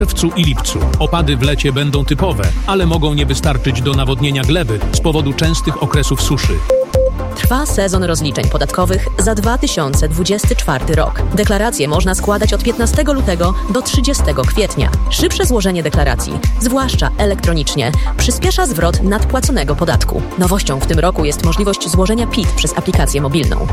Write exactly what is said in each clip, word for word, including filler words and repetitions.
W czerwcu i lipcu opady w lecie będą typowe, ale mogą nie wystarczyć do nawodnienia gleby z powodu częstych okresów suszy. Trwa sezon rozliczeń podatkowych za dwa tysiące dwudziesty czwarty rok. Deklaracje można składać od piętnastego lutego do trzydziestego kwietnia. Szybsze złożenie deklaracji, zwłaszcza elektronicznie, przyspiesza zwrot nadpłaconego podatku. Nowością w tym roku jest możliwość złożenia P I T przez aplikację mobilną.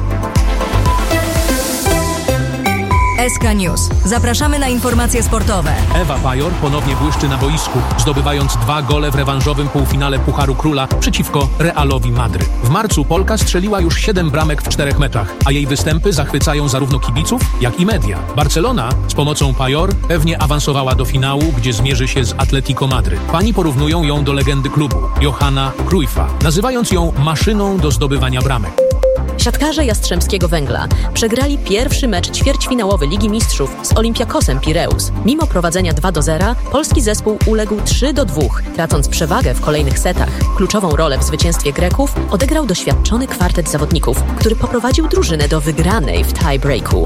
S K News. Zapraszamy na informacje sportowe. Ewa Pajor ponownie błyszczy na boisku, zdobywając dwa gole w rewanżowym półfinale Pucharu Króla przeciwko Realowi Madryt. W marcu Polka strzeliła już siedem bramek w czterech meczach, a jej występy zachwycają zarówno kibiców, jak i media. Barcelona z pomocą Pajor pewnie awansowała do finału, gdzie zmierzy się z Atletico Madryt. Fani porównują ją do legendy klubu, Johana Cruyffa, nazywając ją maszyną do zdobywania bramek. Siatkarze Jastrzębskiego Węgla przegrali pierwszy mecz ćwierćfinałowy Ligi Mistrzów z Olympiakosem Pireus. Mimo prowadzenia dwa do zera polski zespół uległ trzy do dwóch, tracąc przewagę w kolejnych setach. Kluczową rolę w zwycięstwie Greków odegrał doświadczony kwartet zawodników, który poprowadził drużynę do wygranej w tie-breaku.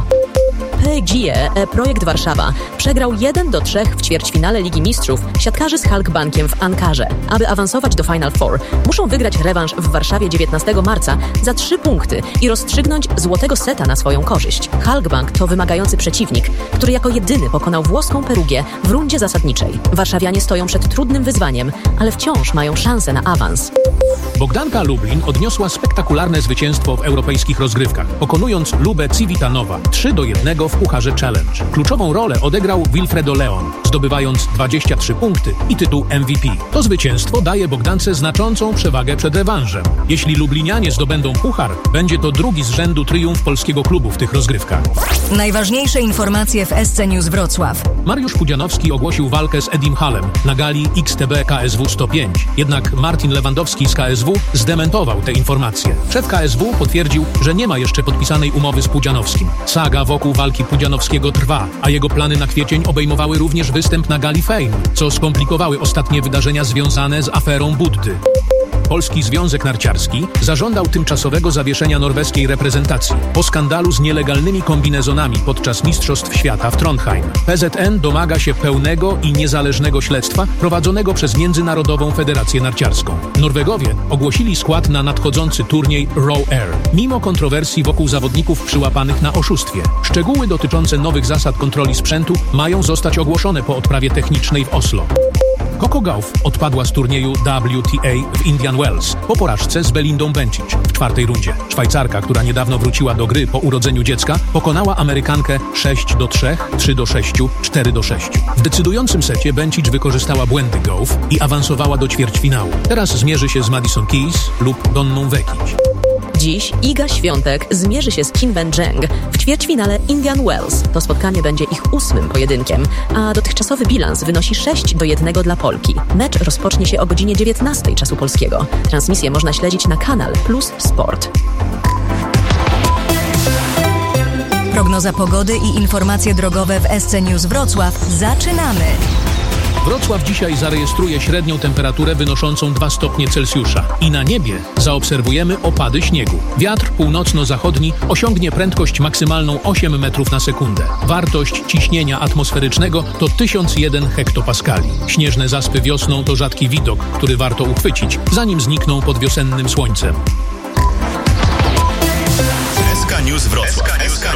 P G E Projekt Warszawa przegrał jeden do trzech w ćwierćfinale Ligi Mistrzów siatkarzy z Halkbankiem w Ankarze. Aby awansować do Final Four, muszą wygrać rewanż w Warszawie dziewiętnastego marca za trzy punkty i rozstrzygnąć złotego seta na swoją korzyść. Halkbank to wymagający przeciwnik, który jako jedyny pokonał włoską Perugię w rundzie zasadniczej. Warszawianie stoją przed trudnym wyzwaniem, ale wciąż mają szansę na awans. Bogdanka Lublin odniosła spektakularne zwycięstwo w europejskich rozgrywkach, pokonując Lubę Civitanowa trzy do jednego w Pucharze Challenge. Kluczową rolę odegrał Wilfredo Leon, zdobywając dwadzieścia trzy punkty i tytuł M V P. To zwycięstwo daje Bogdance znaczącą przewagę przed rewanżem. Jeśli lublinianie zdobędą puchar, będzie to drugi z rzędu triumf polskiego klubu w tych rozgrywkach. Najważniejsze informacje w S C News Wrocław. Mariusz Pudzianowski ogłosił walkę z Edim Hallem na gali X T B K S W sto pięć. Jednak Martin Lewandowski z K S W zdementował te informacje. Szef K S W potwierdził, że nie ma jeszcze podpisanej umowy z Pudzianowskim. Saga wokół walki Pudzianowskiego trwa, a jego plany na kwiecień obejmowały również występ na gali Fame, co skomplikowały ostatnie wydarzenia związane z aferą Buddy. Polski Związek Narciarski zażądał tymczasowego zawieszenia norweskiej reprezentacji po skandalu z nielegalnymi kombinezonami podczas Mistrzostw Świata w Trondheim. P Z N domaga się pełnego i niezależnego śledztwa prowadzonego przez Międzynarodową Federację Narciarską. Norwegowie ogłosili skład na nadchodzący turniej Row Air, mimo kontrowersji wokół zawodników przyłapanych na oszustwie. Szczegóły dotyczące nowych zasad kontroli sprzętu mają zostać ogłoszone po odprawie technicznej w Oslo. Coco Gauff odpadła z turnieju W T A w Indian Wells po porażce z Belindą Bencic w czwartej rundzie. Szwajcarka, która niedawno wróciła do gry po urodzeniu dziecka, pokonała Amerykankę sześć do trzech, trzy do sześciu, cztery do sześciu. W decydującym secie Bencic wykorzystała błędy Gauff i awansowała do ćwierćfinału. Teraz zmierzy się z Madison Keys lub Donną Vekic. Dziś Iga Świątek zmierzy się z Qin Wencheng w ćwierćfinale Indian Wells. To spotkanie będzie ich ósmym pojedynkiem, a dotychczasowy bilans wynosi sześć do jednego dla Polki. Mecz rozpocznie się o godzinie dziewiętnastej czasu polskiego. Transmisję można śledzić na Kanal Plus Sport. Prognoza pogody i informacje drogowe w S C News Wrocław. Zaczynamy! Wrocław dzisiaj zarejestruje średnią temperaturę wynoszącą dwa stopnie Celsjusza i na niebie zaobserwujemy opady śniegu. Wiatr północno-zachodni osiągnie prędkość maksymalną osiem metrów na sekundę. Wartość ciśnienia atmosferycznego to tysiąc jeden hektopaskali. Śnieżne zaspy wiosną to rzadki widok, który warto uchwycić, zanim znikną pod wiosennym słońcem. S K News Wrocław.